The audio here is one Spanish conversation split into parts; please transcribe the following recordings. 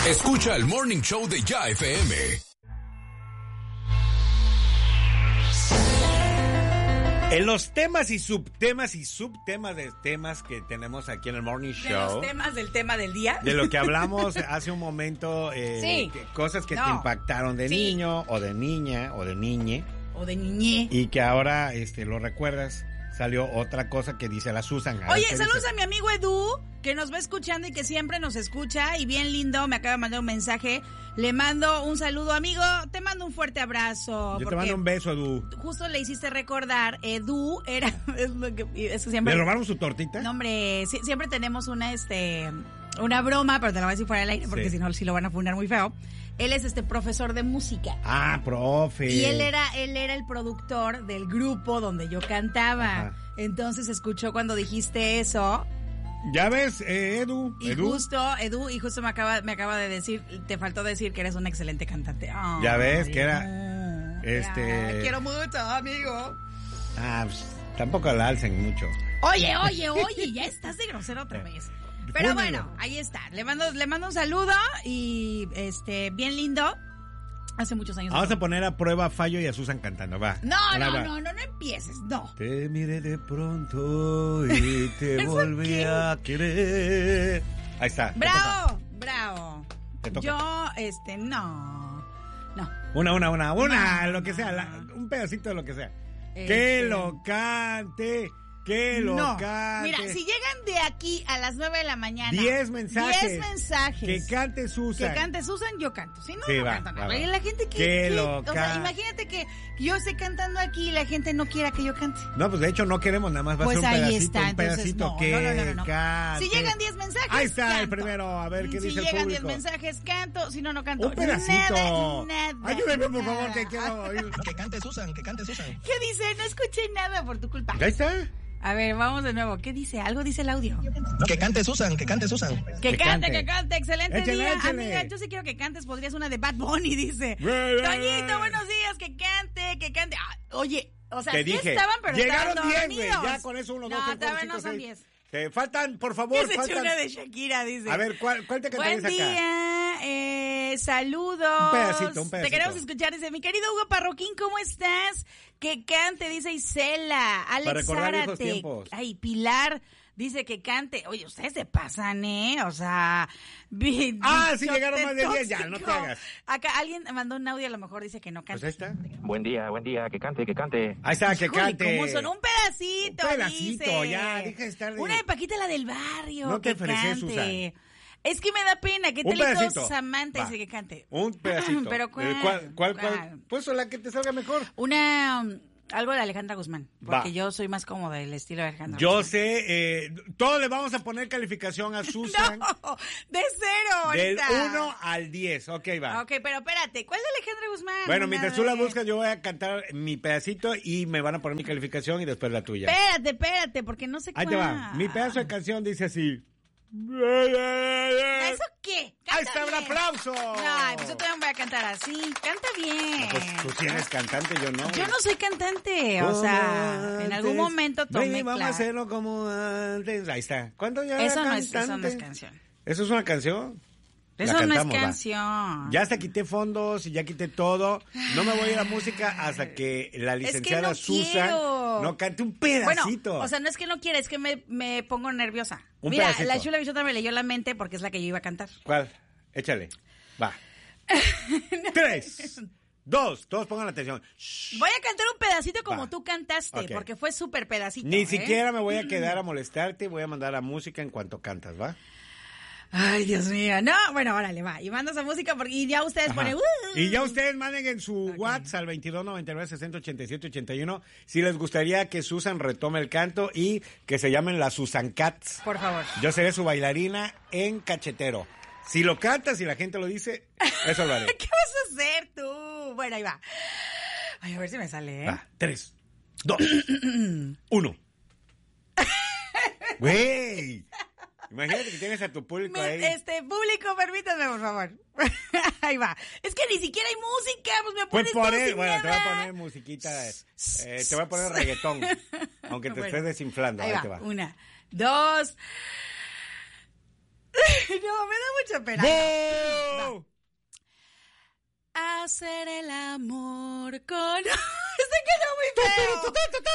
Escucha el Morning Show de Ya FM. En los temas y subtemas de temas que tenemos aquí en el Morning Show. De los temas del tema del día. De lo que hablamos hace un momento. Sí. Cosas que te impactaron de niño, o de niña, o de niñe. O de niñe. Y que ahora lo recuerdas. Salió otra cosa que dice la Susan. Oye, saludos a mi amigo Edu, que nos va escuchando y que siempre nos escucha. Y bien lindo, me acaba de mandar un mensaje. Le mando un saludo, amigo. Te mando un fuerte abrazo. Yo te mando un beso, Edu. Justo le hiciste recordar, Edu era... Es que siempre, ¿Le robaron su tortita? No, hombre, siempre tenemos una broma, pero te la voy a decir fuera del aire, porque si no, sí lo van a funar muy feo. Él es profesor de música. Ah, profe. Y él era el productor del grupo donde yo cantaba. Ajá. Entonces escuchó cuando dijiste eso. Ya ves, Edu. Y justo me acaba de decir, te faltó decir que eres un excelente cantante. Oh, ya ves, que era... quiero mucho, amigo. Pues, tampoco la alcen mucho. Oye, ya estás de grosero otra vez. Pero bueno, ahí está. Le mando un saludo y bien lindo. Hace muchos años. Vamos a poner a prueba a Fallo y a Susan cantando, va. No empieces, no. Te miré de pronto y te volví a querer. Ahí está. Bravo. Te toca. Yo, no. Una, lo que sea, un pedacito de lo que sea. Que lo cante. Que lo cante. Mira, si llegan de aquí a las 9 de la mañana 10 mensajes. Que cante Susan. Yo canto. Si no, sí, no canto nada. Y la gente o sea, imagínate que yo esté cantando aquí y la gente no quiera que yo cante. No, pues de hecho no queremos, nada más va a ser un ahí pedacito. Está, un pedacito entonces, no. Cante. Si llegan 10 mensajes, ahí está canto. el primero, a ver qué dice el público. Si llegan 10 mensajes, canto. Si no, no canto. Un pedacito. Nada. Ayúdame, por favor, que quiero oír. Que cante Susan. ¿Qué dice? No escuché nada por tu culpa. Ahí está. A ver, vamos de nuevo. ¿Qué dice? Algo dice el audio. Que cante Susan. Que cante. Excelente día. Échale. Amiga, yo sí quiero que cantes. Podrías una de Bad Bunny, dice. Toñito, buenos días. Que cante. Oye, o sea, sí estaban, pero llegaron estaban 10, dormidos. güey. Ya con eso 1, 2, 3, 4, 5, 6. Son 10. Faltan, por favor, faltan. Una de Shakira, dice. A ver, ¿cuál te cantarías acá? Buen día, saludos. Un pedacito. Te queremos escuchar, dice, mi querido Hugo Parroquín, ¿cómo estás? Que cante, dice Isela. Alex para recordar Zárate. Viejos tiempos. Ay, Pilar dice que cante. Oye, ustedes se pasan, O sea... si llegaron más de 10, ya, no te hagas. Acá alguien mandó un audio, a lo mejor dice que no cante. Pues ahí está. Buen día, que cante. Ahí está, que Híjole, cante. ¿cómo son? Un pedacito, dice. Ya, deja de estar de... Una de Paquita, la del barrio, no te que ofreces, cante. Susan. Es que me da pena, que pedacito. Samantha dice que cante. Un pedacito. Pero ¿cuál? Pues la que te salga mejor. Algo de Alejandra Guzmán, porque yo soy más como del estilo de Alejandra Guzmán. Yo sé, todos le vamos a poner calificación a Susan. No, de 0 Del ahorita. 1 al 10, ok, va. Ok, pero espérate, ¿cuál de Alejandra Guzmán? Bueno, mientras tú la buscas, yo voy a cantar mi pedacito y me van a poner mi calificación y después la tuya. Espérate, porque no sé cuál. Ahí te va, mi pedazo de canción dice así. ¿Eso qué? Canta ahí está, bien. un aplauso. No, pues yo también voy a cantar así. Canta bien. No, pues tú sí eres cantante, yo no. Yo no soy cantante, o sea, en algún momento tomé vamos a hacerlo como antes. Ahí está. ¿Cuándo ya eso era no cantante? Eso no es canción. ¿Eso es una canción? Eso cantamos, no es canción. Ya hasta quité fondos y ya quité todo. No me voy a ir a música hasta que la licenciada Susan no cante un pedacito. Bueno, o sea, no es que no quiera, es que me pongo nerviosa. Mira, pedacito. la Chula Bichota me leyó la mente porque es la que yo iba a cantar. ¿Cuál? Échale. Va. 3, 2, todos pongan atención. Shh. Voy a cantar un pedacito como tú cantaste, porque fue súper pedacito. Ni siquiera me voy a quedar a molestarte, voy a mandar la música en cuanto cantas, ¿va? Ay, Dios mío. No, bueno, órale, va. Y manda esa música y ya ustedes ponen... Y ya ustedes manden en su WhatsApp al 2299-608781 si les gustaría que Susan retome el canto y que se llamen las Susan Cats. Por favor. Yo seré su bailarina en cachetero. Si lo cantas y la gente lo dice, eso lo haré. ¿Qué vas a hacer tú? Bueno, ahí va. Ay, a ver si me sale, Va, 3, 2, 1. Güey. Imagínate que tienes a tu público ahí. Público, permítanme, por favor. Ahí va. Es que ni siquiera hay música, pues me pones todo sin bueno, nada. te voy a poner musiquita, te voy a poner reggaetón, aunque te estés desinflando. Ahí te va. 1, 2. No, me da mucha pena. hacer el amor con... Este quedó muy feo.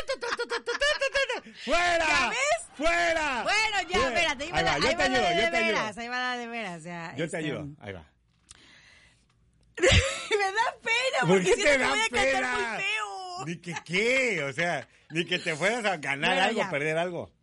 ¡Fuera! ¿Ya ves? ¡Fuera! Bueno, ya, Fuera. espérate. Ahí va, yo te ayudo, yo te ayudo. Ahí va la de veras. Ya, Yo te ayudo, ahí va. Me da pena, ¿Por porque qué siento te que da voy a cantar pena? muy feo. Ni que qué, o sea, ni que te fueras a ganar Bueno, algo, ya. perder algo.